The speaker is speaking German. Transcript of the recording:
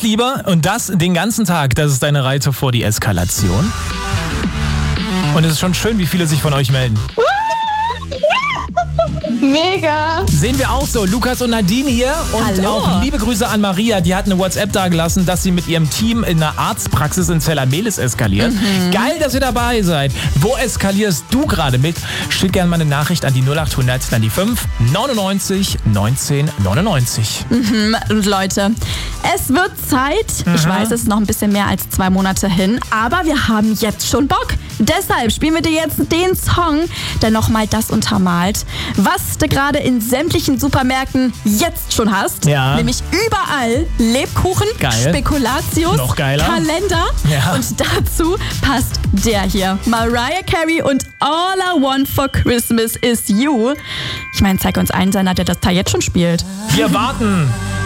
lieber und das den ganzen Tag. Das ist deine Reise vor die Eskalation. Und es ist schon schön, wie viele sich von euch melden. Mega. Sehen wir auch so. Lukas und Nadine hier. Und Hallo. auch liebe Grüße an Maria. Die hat eine WhatsApp dagelassen, dass sie mit ihrem Team in einer Arztpraxis in Zella-Mehlis eskaliert. Geil, dass ihr dabei seid. Wo eskalierst du gerade mit? Schick gerne mal eine Nachricht an die 0800 dann die 5 99 19 99. Und Leute, es wird Zeit. Ich weiß, es ist noch ein bisschen mehr als 2 Monate hin, aber wir haben jetzt schon Bock. Deshalb spielen wir dir jetzt den Song, der nochmal das untermalt, was du gerade in sämtlichen Supermärkten jetzt schon hast. Ja. Nämlich überall Lebkuchen, Geil. Spekulatius, Noch geiler. Kalender. Ja. Und dazu passt der hier. Mariah Carey und All I Want for Christmas is You. Ich meine, zeig uns einen seiner, der das da jetzt schon spielt. Wir warten.